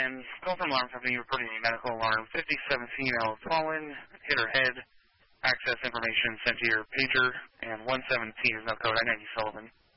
10, call from alarm company reporting a medical alarm. 5017 female fallen, hit her head. Access information sent to your pager, and 117 is no code. I know you, Sullivan.